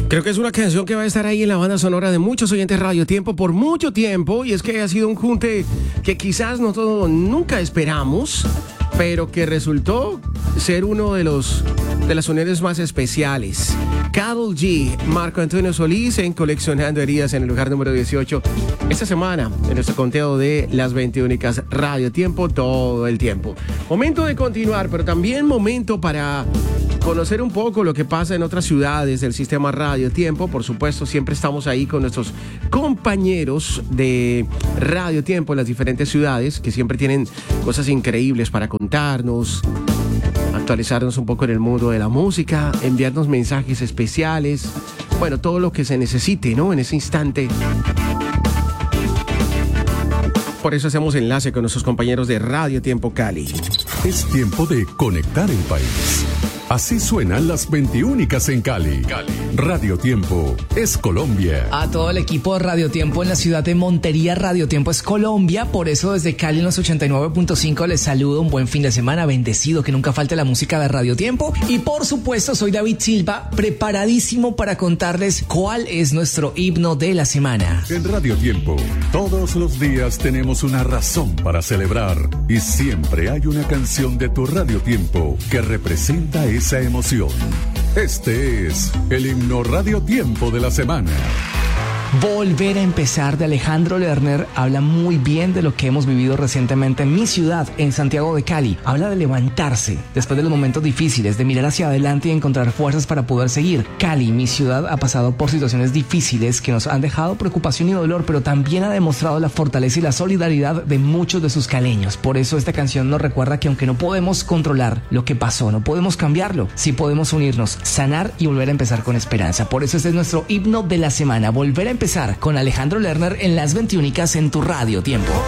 Creo que es una canción que va a estar ahí en la banda sonora de muchos oyentes Radio Tiempo por mucho tiempo, y es que ha sido un junte que quizás nosotros nunca esperamos, pero que resultó ser uno de las uniones más especiales. Karol G, Marco Antonio Solís en Coleccionando Heridas en el lugar número 18 esta semana en nuestro conteo de las 20 únicas Radio Tiempo todo el tiempo. Momento de continuar, pero también momento para conocer un poco lo que pasa en otras ciudades del sistema Radio Tiempo. Por supuesto, siempre estamos ahí con nuestros compañeros de Radio Tiempo en las diferentes ciudades, que siempre tienen cosas increíbles para contarnos, actualizarnos un poco en el mundo de la música, enviarnos mensajes especiales, bueno, todo lo que se necesite, ¿no? En ese instante. Por eso hacemos enlace con nuestros compañeros de Radio Tiempo Cali. Es tiempo de conectar el país. Así suenan las 20 únicas en Cali. Radio Tiempo es Colombia. A todo el equipo de Radio Tiempo en la ciudad de Montería, Radio Tiempo es Colombia. Por eso desde Cali en los 89.5 les saludo. Un buen fin de semana, bendecido, que nunca falte la música de Radio Tiempo. Y por supuesto soy David Silva, preparadísimo para contarles cuál es nuestro himno de la semana. En Radio Tiempo, todos los días tenemos una razón para celebrar. Y siempre hay una canción de tu Radio Tiempo que representa esa emoción. Este es el himno Radio Tiempo de la semana. Volver a empezar, de Alejandro Lerner, habla muy bien de lo que hemos vivido recientemente en mi ciudad, en Santiago de Cali. Habla de levantarse después de los momentos difíciles, de mirar hacia adelante y encontrar fuerzas para poder seguir. Cali, mi ciudad, ha pasado por situaciones difíciles que nos han dejado preocupación y dolor, pero también ha demostrado la fortaleza y la solidaridad de muchos de sus caleños. Por eso esta canción nos recuerda que aunque no podemos controlar lo que pasó, no podemos cambiarlo, sí podemos unirnos, sanar y volver a empezar con esperanza. Por eso este es nuestro himno de la semana, volver a empezar con Alejandro Lerner en las 20 únicas en tu Radio Tiempo.